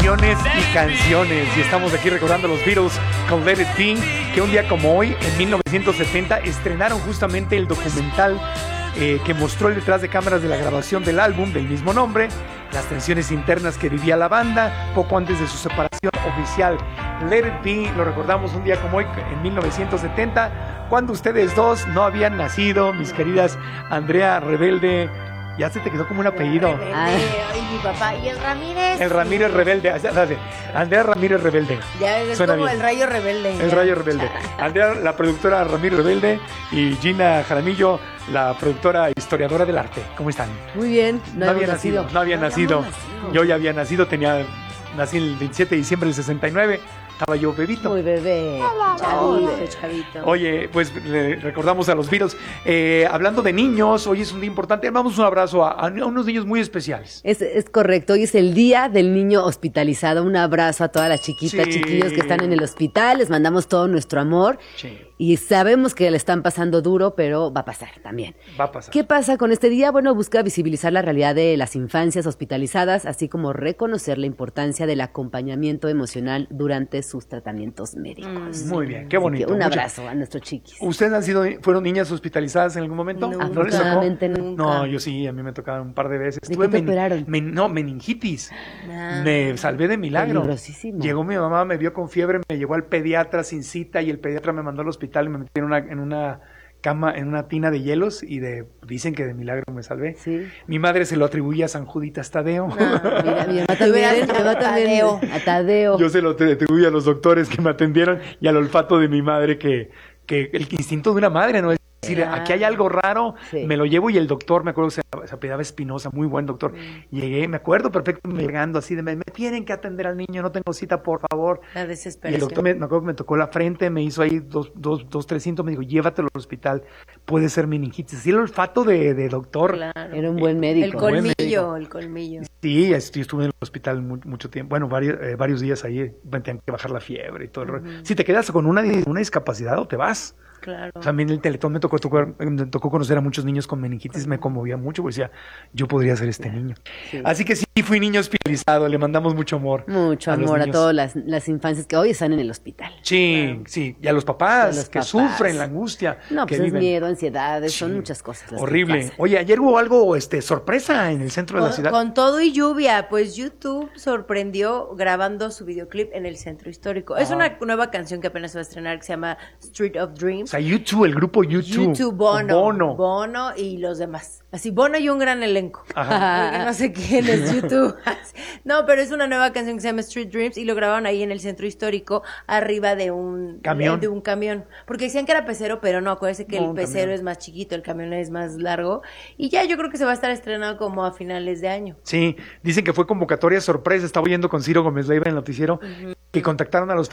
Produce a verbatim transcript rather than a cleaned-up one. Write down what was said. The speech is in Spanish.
canciones y canciones. Y estamos aquí recordando a los Beatles con Let It Be, que un día como hoy, en mil novecientos setenta, estrenaron justamente el documental eh, que mostró el detrás de cámaras de la grabación del álbum del mismo nombre, las tensiones internas que vivía la banda poco antes de su separación oficial. Let It Be lo recordamos un día como hoy, en mil novecientos setenta, cuando ustedes dos no habían nacido, mis queridas Andrea Rebelde. Ya se te quedó como un apellido. Rebelde, y mi papá. Y el Ramírez. El Ramírez Rebelde. Andrea Ramírez Rebelde. Ya es Suena como bien. el Rayo Rebelde. El ya. Rayo Rebelde. Andrea, la productora Ramírez Rebelde, y Gina Jaramillo, la productora historiadora del arte. ¿Cómo están? Muy bien. No, no había nacido. nacido. No había no nacido. nacido. Yo ya había nacido. Tenía, nací el veintisiete de diciembre del sesenta y nueve. Estaba yo bebito. Muy bebé. Chavito, chavito. Oye, pues le recordamos a los Beatles. Eh, hablando de niños, hoy es un día importante. Vamos un abrazo a, a unos niños muy especiales. Es, es correcto. Hoy es el día del niño hospitalizado. Un abrazo a todas las chiquitas, Sí. chiquillos que están en el hospital. Les mandamos todo nuestro amor. Sí. Y sabemos que le están pasando duro, pero va a pasar también. Va a pasar. ¿Qué pasa con este día? Bueno, busca visibilizar la realidad de las infancias hospitalizadas, así como reconocer la importancia del acompañamiento emocional durante sus tratamientos médicos. Muy bien, qué Así bonito. que un Mucha- abrazo a nuestros chiquis. ¿Ustedes han sido, fueron niñas hospitalizadas en algún momento? No. les tocó? Afortunadamente nunca. No, yo sí, a mí me tocaron un par de veces. ¿De Tuve qué te men- operaron? men- no, meningitis. Ah. Me salvé de milagro. Peligrosísimo. Llegó mi mamá, me vio con fiebre, me llevó al pediatra sin cita y el pediatra me mandó al hospital y me metió en una, en una cama, en una tina de hielos y de dicen que de milagro me salvé. Sí. Mi madre se lo atribuía a San Juditas Tadeo. Mira, mi mamá Te también, hubieras mi mamá llamado también, Tadeo. a Tadeo. Yo se lo atribuía a los doctores que me atendieron y al olfato de mi madre, que, que el instinto de una madre, ¿no? Es decir, Claro. aquí hay algo raro, Sí. me lo llevo. Y el doctor, me acuerdo que se, se apellidaba Espinosa, muy buen doctor. Llegué, me acuerdo perfecto, me llegando así de, me, me tienen que atender al niño, no tengo cita, por favor. La Y el desesperación. doctor, me, me acuerdo que me tocó la frente, me hizo ahí dos, dos, dos, tres síntomas, me dijo, llévatelo al hospital, puede ser meningitis. Sí, el olfato de, de doctor. Claro. Era un buen médico. El buen médico. colmillo, el colmillo. Sí, est- estuve en el hospital mu- mucho tiempo, bueno, varios, eh, varios días ahí, me tenían que bajar la fiebre y todo el rollo. Si te quedas con una, di- una discapacidad o te vas. Claro. También el Teletón me tocó, tocó- me tocó conocer a muchos niños con meningitis, me conmovía mucho, porque decía, yo podría ser este niño. Sí. Así que sí, fui niño hospitalizado, le mandamos mucho amor. Mucho a los amor a niños. todas las, las infancias que hoy están en el hospital. Sí, sí, y a los papás A los que papás. sufren la angustia. No, que pues es viven. miedo, ansiedades, son Sí. muchas cosas. las que Horrible. pasan. Oye, ayer hubo algo, este, sorpresa en el centro de la Con, ciudad. con todo y lluvia, pues YouTube sorprendió grabando su videoclip en el centro histórico. Es Ajá. una nueva canción que apenas se va a estrenar que se llama Street of O Dreams. sea, YouTube, el grupo YouTube. YouTube, Bono, Bono. Bono y los demás. Así, Bono y un gran elenco. Ajá. Porque no sé quién es YouTube. No, pero es una nueva canción que se llama Street Dreams y lo grabaron ahí en el centro histórico, arriba de un Camión. de un camión. Porque decían que era pecero, pero no, acuérdense que No, el un pecero camión. es más chiquito, el camión es más largo. Y ya yo creo que se va a estar estrenado como a finales de año. Sí, dicen que fue convocatoria sorpresa. Estaba oyendo con Ciro Gómez Leiva en el noticiero que contactaron a los